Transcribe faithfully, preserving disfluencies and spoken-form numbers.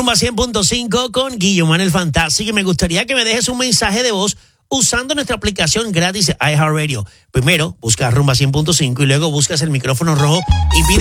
Rumba cien punto cinco con Guillermo el Fantástico. Y me gustaría que me dejes un mensaje de voz usando nuestra aplicación gratis de iHeartRadio. Primero, busca Rumba cien punto cinco y luego buscas el micrófono rojo y pide